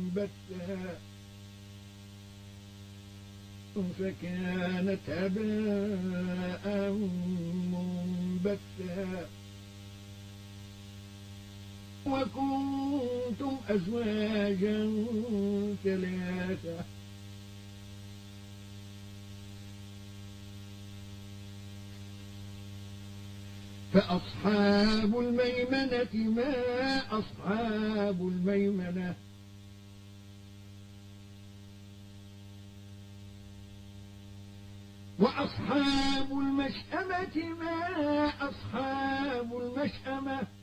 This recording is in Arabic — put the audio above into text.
بثا فكانت هباء منبثا وكنتم أزواجا ثلاثة فأصحاب الميمنة ما أصحاب الميمنة وأصحاب المشأمة ما أصحاب المشأمة